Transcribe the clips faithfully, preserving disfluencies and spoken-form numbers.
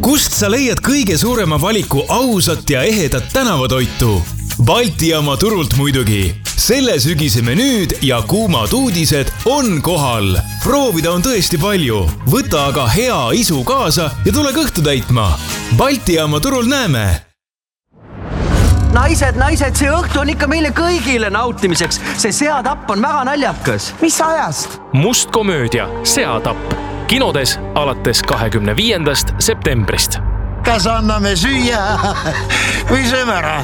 Kust sa leiad kõige suurema valiku ausat ja ehedat tänavatoitu? Balti jaama turult muidugi. Selle sügise menüüd ja kuumad uudised on kohal. Proovida on tõesti palju. Võta aga hea isu kaasa ja tule kõhtu täitma. Balti jaama turul näeme. Naised, naised, see õhtu on ikka meile kõigile nautimiseks. See seatapp on väga naljakas. Mis ajast? Must komöödia Seatapp. Kinodes alates kahekümne viiendast septembrist. Kas anname süüa või sööme ära?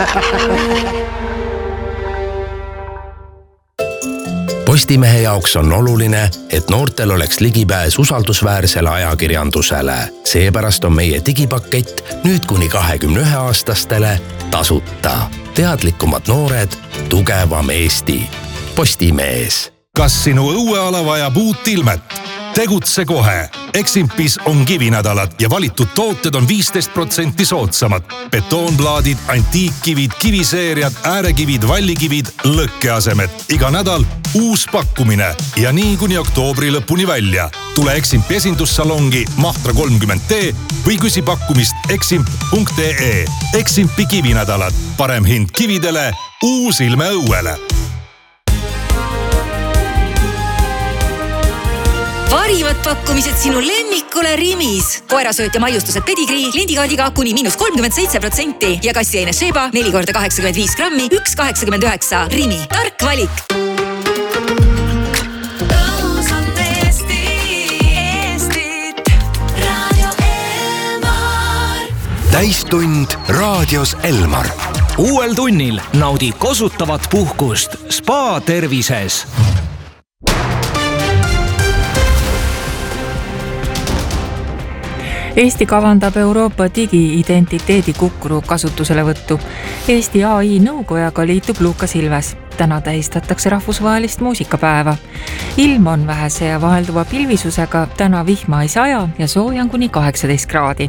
Postimehe jaoks on oluline, et noortel oleks ligipääs usaldusväärsele ajakirjandusele. Seepärast on meie digipakett nüüd kuni kahekümne ühe aastastele tasuta. Teadlikumad noored, tugevam Eesti. Postimees. Kas sinu õueala vajab uut ilmet? Tegutse kohe. Eximpis on kivinädalad ja valitud tooted on viisteist protsenti soodsamad. Betoonplaadid, antiikkivid, kiviseeriad, äärekivid, vallikivid, lõkkeasemed. Iga nädal uus pakkumine ja nii kuni oktoobri lõpuni välja. Tule Eximpi esindussalongi Mahtra kolmkümmend D või küsi pakkumist eximp punkt ee. Eximpi kivinädalad. Parem hind kividele, uus ilme õuele. Parivad pakkumised sinu lemmikule Rimis. Koerasööt ja maiustused pedigrii kliendikaardiga kuni miinus kolmkümmend seitse protsenti ja kassiaine Sheba neli korda kaheksakümmend viis grammi, üks kaheksakümmend üheksa. Rimi, tark valik. Tõus on Eesti, Eestit, Raadio Elmar. Täistund raadios Elmar. Uuel tunnil naudi kosutavat puhkust Spa tervises. Eesti kavandab Euroopa digi-identiteedi kukru kasutuselevõttu. Eesti A I nõukojaga liitub Lukas Ilves. Täna tähistatakse rahvusvahelist muusikapäeva. Ilm on vähese ja vahelduva pilvisusega, täna vihma ei saja ja sooja on kuni kaheksateist kraadi.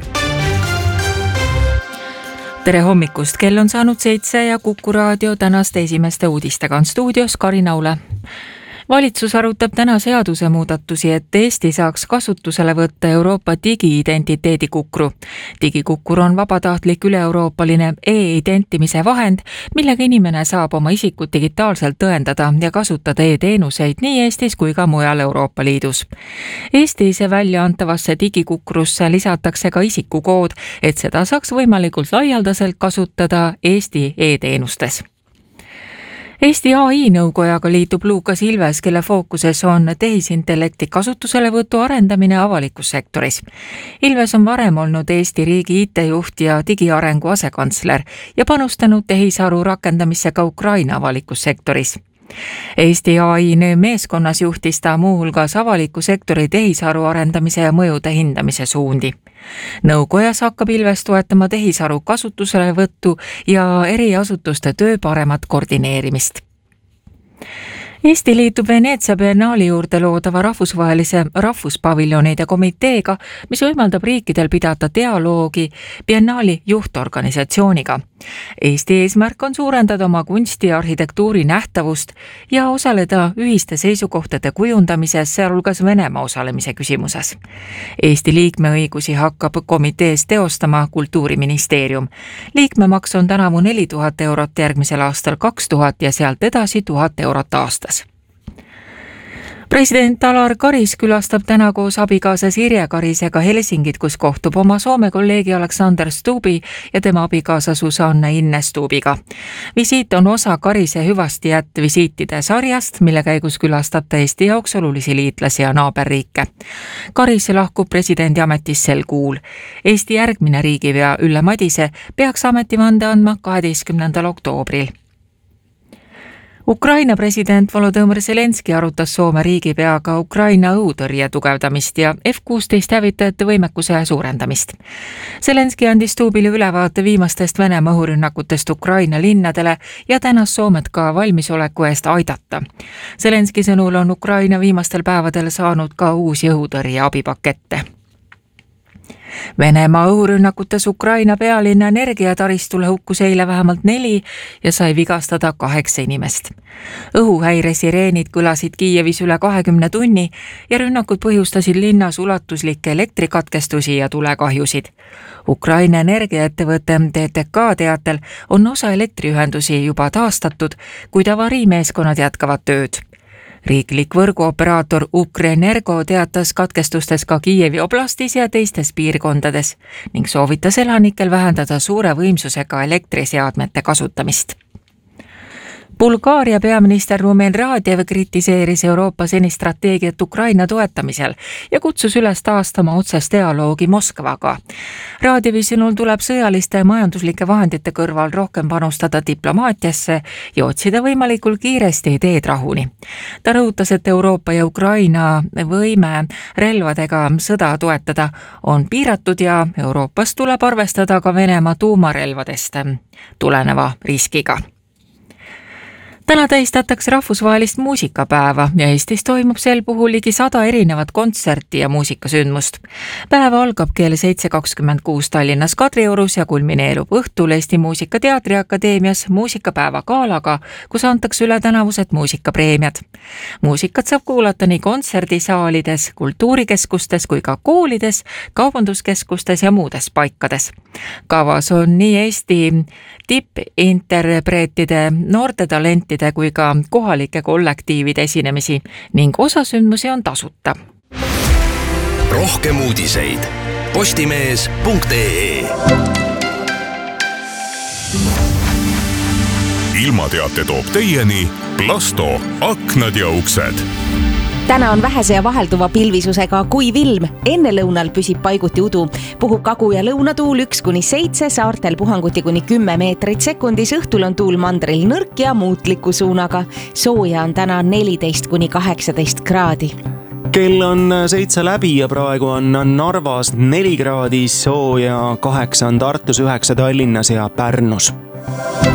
Tere hommikust, kell on saanud seitse ja Kuku raadio tänaste esimeste uudistega on stuudios Karin Aule. Valitsus arutab täna seaduse muudatusi, et Eesti saaks kasutusele võtta Euroopa digi-identiteedi kukru. Digikukkur on vabatahtlik üle-euroopaline e-identimise vahend, millega inimene saab oma isikut digitaalselt tõendada ja kasutada e-teenuseid nii Eestis kui ka mujal Euroopa Liidus. Eestis välja antavasse digikukrusse lisatakse ka isikukood, et seda saaks võimalikult laialdaselt kasutada Eesti e-teenustes. Eesti A I nõukojaga liitub Lukas Ilves, kelle fookuses on tehisintellekti kasutuselevõtu arendamine avalikus sektoris. Ilves on varem olnud Eesti riigi I T-juht ja digiarengu asekantsler ja panustanud tehisaru rakendamisse ka Ukraina avalikus sektoris. Eesti A I meeskonnas juhtis ta muuhulgas avaliku sektori tehisaru arendamise ja mõjude hindamise suundi. Nõukojas hakkab Ilves toetama tehisaru kasutuselevõttu ja eri asutuste töö paremat koordineerimist. Eesti liitub Veneetsia biennaali juurde loodava rahvusvahelise rahvuspaviljonide komiteega, mis võimaldab riikidel pidada dialoogi biennaali juhtorganisatsiooniga. Eesti eesmärk on suurendada oma kunsti ja arhitektuuri nähtavust ja osaleda ühiste seisukohtade kujundamises, sealhulgas Venemaa osalemise küsimuses. Eesti liikmeõigusi hakkab komitees teostama Kultuuriministeerium. Liikmemaks on tänavu neli tuhat eurot, järgmisel aastal kaks tuhat ja sealt edasi tuhat eurot aastas. President Alar Karis külastab täna koos abikaasa Sirje Karisega Helsingit, kus kohtub oma Soome kolleegi Alexander Stubbi ja tema abikaasa Susanne Inne Stubbiga. Visiit on osa Karise hüvastijät visiitide sarjast, mille käigus külastab ta Eesti jaoks olulisi liitlasi ja naaberriike. Karis lahkub presidendi ametis sel kuul. Eesti järgmine riigipea Ülle Madise peaks ametivande andma kaheteistkümnendal oktoobril. Ukraina president Volodõmõr Zelenski arutas Soome riigipeaga Ukraina õhutõrje tugevdamist ja F kuusteist hävitajate võimekuse suurendamist. Zelenski andis Stubbile ülevaate viimastest Venemaa õhurünnakutest Ukraina linnadele ja tänas Soomet ka valmisoleku eest aidata. Zelenski sõnul on Ukraina viimastel päevadel saanud ka uusi õhutõrje abipakette. Venemaa õhurünnakutes Ukraina pealinna energiataristule hukkus eile vähemalt neli ja sai vigastada kaheksa inimest. Õhuhäiresireenid kõlasid Kiievis üle kahekümne tunni ja rünnakud põhjustasid linnas ulatuslikke elektrikatkestusi ja tulekahjusid. Ukraina energiaettevõtte D T K teatel on osa elektriühendusi juba taastatud, kuid avariimeeskonnad jätkavad tööd. Riiklik võrguoperaator Ukrenergo teatas katkestustes ka Kiievi oblastis ja teistes piirkondades ning soovitas elanikel vähendada suure võimsusega elektriseadmete kasutamist. Bulgaaria peaminister Rumen Radev kritiseeris Euroopa senist strateegiat Ukraina toetamisel ja kutsus üles taastama otsest dialoogi Moskvaga. Radevi sõnul tuleb sõjaliste ja majanduslike vahendite kõrval rohkem panustada diplomaatiasse ja otsida võimalikult kiiresti teed rahuni. Ta rõhutas, et Euroopa ja Ukraina võime relvadega sõda toetada on piiratud ja Euroopas tuleb arvestada ka Venemaa tuumarelvadest tuleneva riskiga. Täna tähistatakse rahvusvahelist muusikapäeva ja Eestis toimub sel puhul ligi sada erinevat kontserti ja muusikasündmust. Päev algab kell seitse kakskümmend kuus Tallinnas Kadriorus ja kulmineerub õhtul Eesti Muusikateatri Akadeemias muusikapäeva gaalaga, kus antakse üle tänavused muusikapreemiad. Muusikat saab kuulata nii kontserdisaalides, kultuurikeskustes kui ka koolides, kaubanduskeskustes ja muudes paikades. Kavas on nii Eesti tippinterpreetide, noorte talentide kui ka kohalike kollektiivide esinemisi ning osa sündmusi on tasuta. Rohkem uudiseid postimees punkt ee. Ilmateate toob teieni Plasto aknad ja uksed. Täna on vähese ja vahelduva pilvisusega kuiv ilm. Enne lõunal püsib paiguti udu. Puhub kagu- ja lõunatuul üks kuni seitse, saartel puhanguti kuni kümme meetrit sekundis. Õhtul on tuul mandril nõrk ja muutliku suunaga. Sooja on täna neliteist kuni kaheksateist kraadi. Kell on seitse läbi ja praegu on Narvas neli kraadi sooja, kaheksa on Tartus, üheksa Tallinnas ja Pärnus.